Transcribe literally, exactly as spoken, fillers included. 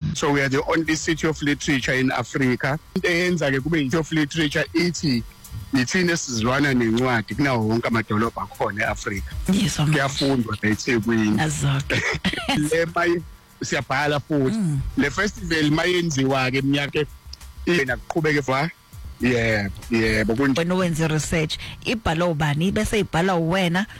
So we are the only city of literature in Africa. Into eyenza ke kube city of literature ithi ithina sizwana nencwadi kunawo wonke amadolobha akhona eAfrika. Yes, I'm Kuyafundwa eThekwini. Azonke. Le mayi siyabhala futhi. Le festival mayenziwa ke eminyaka ina kuqhubeke fa. Yeah, yeah, When wenza research ibhala ubani bese ibhala wena